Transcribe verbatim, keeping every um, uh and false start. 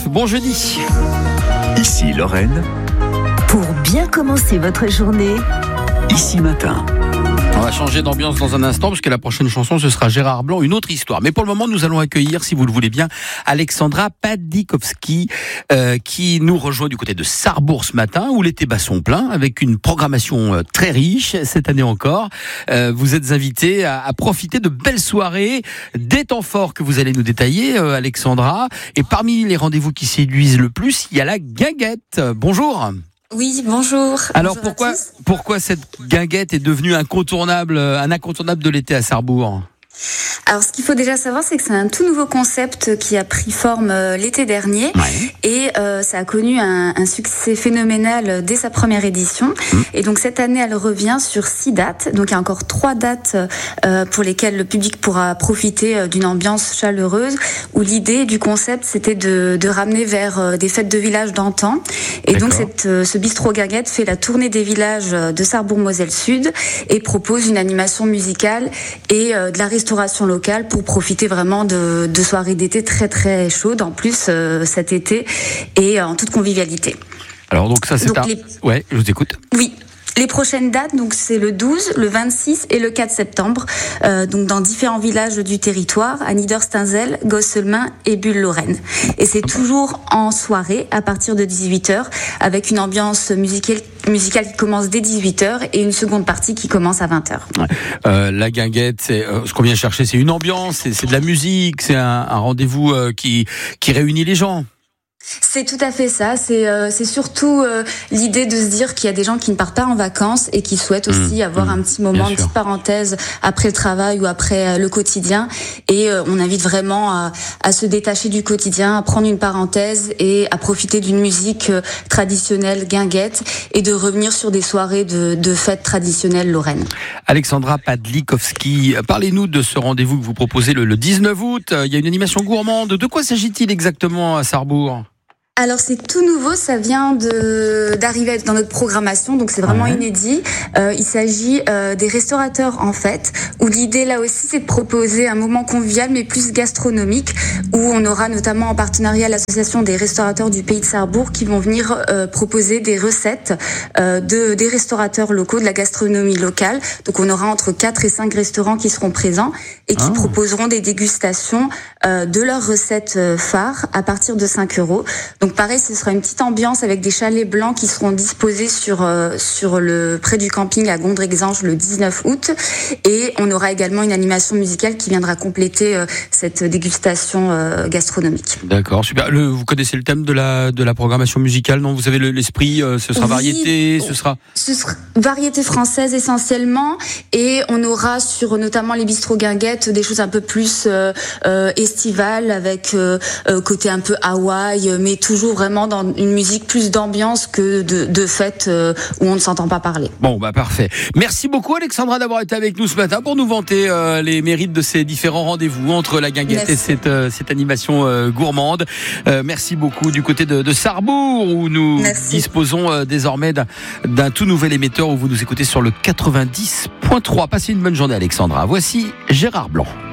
neuf. Bon jeudi. Ici Lorraine. Pour bien commencer votre journée. Ici Matin. On va changer d'ambiance dans un instant parce que la prochaine chanson ce sera Gérard Blanc, une autre histoire. Mais pour le moment nous allons accueillir, si vous le voulez bien, Alexandra Padlikowski euh, qui nous rejoint du côté de Sarrebourg ce matin où l'été bat son plein avec une programmation euh, très riche cette année encore. Euh, vous êtes invitée à, à profiter de belles soirées, des temps forts que vous allez nous détailler, euh, Alexandra. Et parmi les rendez-vous qui séduisent le plus, il y a la guinguette. Bonjour. Oui, bonjour. Alors bonjour pourquoi pourquoi cette guinguette est devenue incontournable, un incontournable de l'été à Sarrebourg ? Alors, ce qu'il faut déjà savoir, c'est que c'est un tout nouveau concept qui a pris forme euh, l'été dernier, ouais. et euh, ça a connu un, un succès phénoménal dès sa première édition. Mmh. Et donc cette année, elle revient sur six dates. Donc il y a encore trois dates euh, pour lesquelles le public pourra profiter euh, d'une ambiance chaleureuse. Où l'idée du concept, c'était de, de ramener vers euh, des fêtes de village d'antan. Et D'accord. donc cette, euh, ce bistrot guinguette fait la tournée des villages de Sarrebourg-Moselle-Sud et propose une animation musicale et euh, de la restauration locale pour profiter vraiment de, de soirées d'été très très chaudes en plus euh, cet été et euh, en toute convivialité. Alors donc ça c'est donc un... les... Ouais, je vous écoute. Oui. Les prochaines dates, donc c'est le douze, le vingt-six et le quatre septembre, euh, donc dans différents villages du territoire, à Niederstinzel, Gosselmin et Bulle-Lorraine. Et c'est toujours en soirée, à partir de dix-huit heures, avec une ambiance musicale, musicale qui commence dès dix-huit heures et une seconde partie qui commence à vingt heures. Ouais. Euh, la guinguette, c'est, euh, ce qu'on vient chercher, c'est une ambiance, c'est, c'est de la musique, c'est un, un rendez-vous euh, qui, qui réunit les gens. C'est tout à fait ça. C'est euh, c'est surtout euh, l'idée de se dire qu'il y a des gens qui ne partent pas en vacances et qui souhaitent aussi mmh, avoir mmh, un petit moment, une petite parenthèse après le travail ou après euh, le quotidien. Et euh, on invite vraiment à, à se détacher du quotidien, à prendre une parenthèse et à profiter d'une musique euh, traditionnelle guinguette et de revenir sur des soirées de, de fêtes traditionnelles lorraines. Alexandra Padlikowski, parlez-nous de ce rendez-vous que vous proposez le, le dix-neuf août. Il y a une animation gourmande. De quoi s'agit-il exactement à Sarrebourg ? Alors c'est tout nouveau, ça vient de d'arriver dans notre programmation, donc c'est vraiment ouais. inédit. Euh, il s'agit euh, des restaurateurs en fait, où l'idée là aussi c'est de proposer un moment convivial mais plus gastronomique, où on aura notamment en partenariat l'association des restaurateurs du pays de Sarrebourg qui vont venir euh, proposer des recettes euh, de des restaurateurs locaux, de la gastronomie locale. Donc on aura entre quatre et cinq restaurants qui seront présents et qui oh. proposeront des dégustations euh, de leurs recettes phares à partir de cinq euros. Donc pareil, ce sera une petite ambiance avec des chalets blancs qui seront disposés sur euh, sur le près du camping à Gondrexange le dix-neuf août, et on aura également une animation musicale qui viendra compléter euh, cette dégustation euh, gastronomique. D'accord, super. Le, vous connaissez le thème de la de la programmation musicale, non ? Vous avez le, l'esprit, euh, ce sera oui, variété, ce sera ce sera variété française essentiellement, et on aura sur notamment les bistrots guinguettes des choses un peu plus euh, euh, estivales avec euh, euh, côté un peu Hawaï, mais tout toujours vraiment dans une musique plus d'ambiance que de, de fête euh, où on ne s'entend pas parler. Bon, bah parfait. Merci beaucoup Alexandra d'avoir été avec nous ce matin pour nous vanter euh, les mérites de ces différents rendez-vous entre la guinguette merci. et cette, euh, cette animation euh, gourmande. Euh, merci beaucoup du côté de, de Sarrebourg où nous merci. disposons euh, désormais d'un, d'un tout nouvel émetteur où vous nous écoutez sur le quatre-vingt-dix point trois. Passez une bonne journée Alexandra. Voici Gérard Blanc.